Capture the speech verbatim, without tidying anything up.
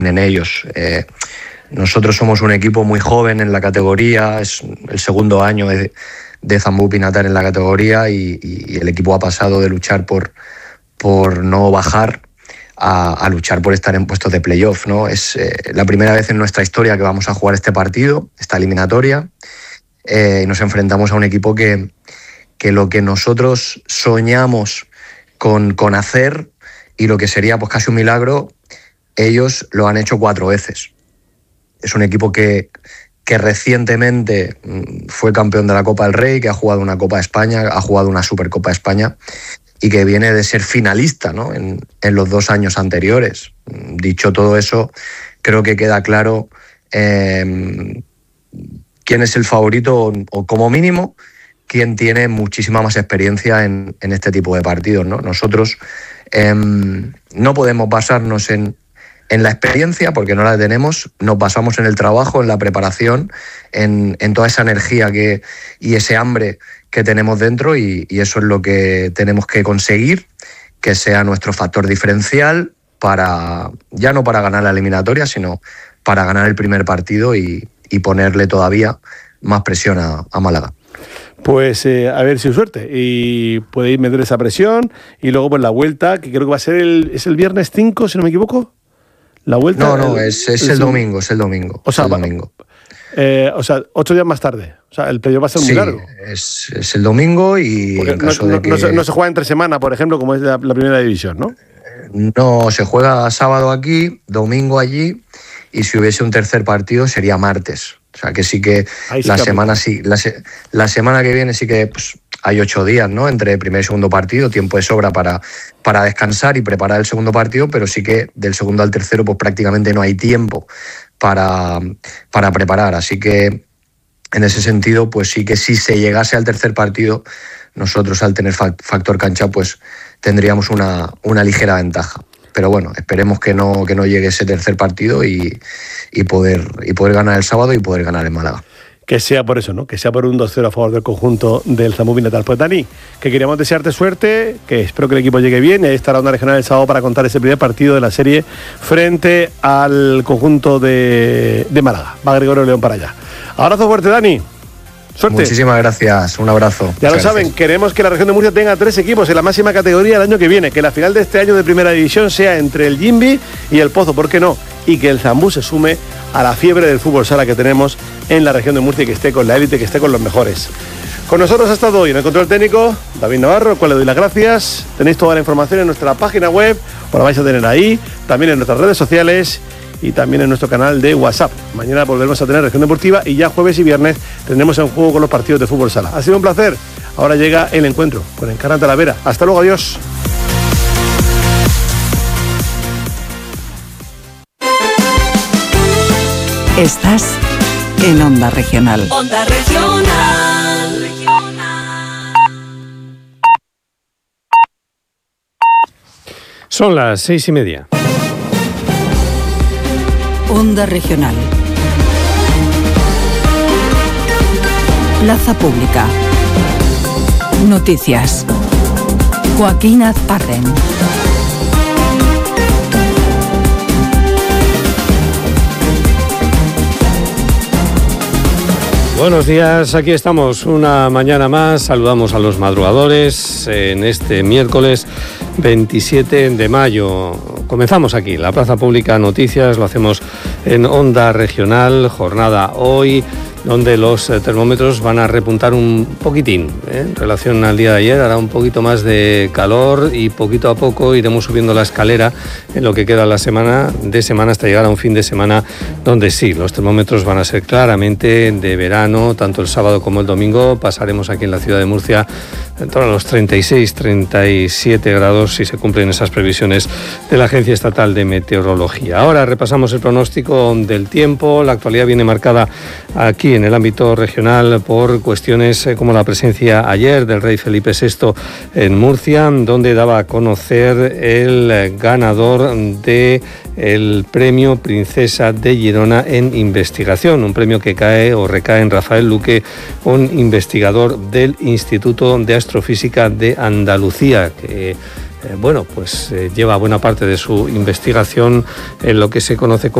en ellos. Eh, nosotros somos un equipo muy joven en la categoría, es el segundo año de, de Zambú Pinatar en la categoría y, y el equipo ha pasado de luchar por, por no bajar a, a luchar por estar en puestos de playoff, ¿no? Es eh, la primera vez en nuestra historia que vamos a jugar este partido, esta eliminatoria. Eh, nos enfrentamos a un equipo que, que lo que nosotros soñamos con, con hacer y lo que sería pues casi un milagro, ellos lo han hecho cuatro veces. Es un equipo que, que recientemente fue campeón de la Copa del Rey, que ha jugado una Copa de España, ha jugado una Supercopa de España y que viene de ser finalista, ¿no? en, en los dos años anteriores. Dicho todo eso, creo que queda claro eh, quién es el favorito o, o como mínimo quién tiene muchísima más experiencia en, en este tipo de partidos, ¿no? Nosotros eh, no podemos basarnos en, en la experiencia porque no la tenemos, nos basamos en el trabajo, en la preparación, en, en toda esa energía que, y ese hambre que tenemos dentro y, y eso es lo que tenemos que conseguir, que sea nuestro factor diferencial para, ya no para ganar la eliminatoria, sino para ganar el primer partido y, y ponerle todavía más presión a, a Málaga. Pues eh, a ver si hay suerte y podéis meter esa presión y luego pues la vuelta, que creo que va a ser el, es el viernes cinco, si no me equivoco. La vuelta. No, no, el, es, es el, el domingo, es el domingo. O sea, el domingo. Eh, o sea, ocho días más tarde. O sea, el periodo va a ser sí, muy largo. Es, es el domingo y porque en caso no, de que... no, se, no se juega entre semana, por ejemplo, como es la, la primera división, ¿no? No, se juega sábado aquí, domingo allí y si hubiese un tercer partido sería martes. O sea que sí que sí la que semana sí, la, se, la semana que viene sí que pues, hay ocho días, ¿no? Entre primer y segundo partido, tiempo de sobra para, para descansar y preparar el segundo partido, pero sí que del segundo al tercero pues prácticamente no hay tiempo para, para preparar. Así que en ese sentido, pues sí que si se llegase al tercer partido, nosotros al tener factor cancha, pues tendríamos una, una ligera ventaja. Pero bueno, esperemos que no, que no llegue ese tercer partido y, y, poder, y poder ganar el sábado y poder ganar en Málaga. Que sea por eso, ¿no? Que sea por un dos cero a favor del conjunto del Zambú Pinatar. Pues Dani, que queríamos desearte suerte, que espero que el equipo llegue bien y ahí estará Onda Regional el sábado para contar ese primer partido de la serie frente al conjunto de, de Málaga. Va Gregorio León para allá. Abrazo fuerte, Dani. Suerte. Muchísimas gracias, un abrazo. Ya Muchas lo saben, gracias. Queremos que la región de Murcia tenga tres equipos en la máxima categoría el año que viene, que la final de este año de primera división sea entre el Jimbi y el Pozo, ¿por qué no? Y que el Zambú se sume a la fiebre del fútbol sala que tenemos en la región de Murcia y que esté con la élite, que esté con los mejores. Con nosotros ha estado hoy en el control técnico David Navarro, al cual le doy las gracias. Tenéis toda la información en nuestra página web, os la vais a tener ahí, también en nuestras redes sociales y también en nuestro canal de WhatsApp. Mañana volveremos a tener Región Deportiva y ya jueves y viernes tendremos en juego con los partidos de fútbol sala. Ha sido un placer. Ahora llega el encuentro con Encarna Talavera. Hasta luego, adiós. Estás en Onda Regional. Onda Regional. Son las seis y media. Onda Regional. Plaza Pública. Noticias. Joaquín Azparren. Buenos días, aquí estamos una mañana más. Saludamos a los madrugadores en este miércoles veintisiete de mayo. Comenzamos aquí, la Plaza Pública Noticias, lo hacemos en Onda Regional, jornada hoy, donde los termómetros van a repuntar un poquitín, ¿eh? En relación al día de ayer, hará un poquito más de calor y poquito a poco iremos subiendo la escalera en lo que queda la semana, de semana hasta llegar a un fin de semana donde sí, los termómetros van a ser claramente de verano, tanto el sábado como el domingo. Pasaremos aquí en la ciudad de Murcia en torno a los treinta y seis, treinta y siete grados si se cumplen esas previsiones de la Agencia Estatal de Meteorología. Ahora repasamos el pronóstico del tiempo. La actualidad viene marcada aquí en el ámbito regional por cuestiones como la presencia ayer del rey Felipe sexto en Murcia, donde daba a conocer el ganador del premio Princesa de Girona en investigación, un premio que cae o recae en Rafael Luque, un investigador del Instituto de Astrofísica de Andalucía, que eh, bueno, pues eh, lleva buena parte de su investigación en lo que se conoce como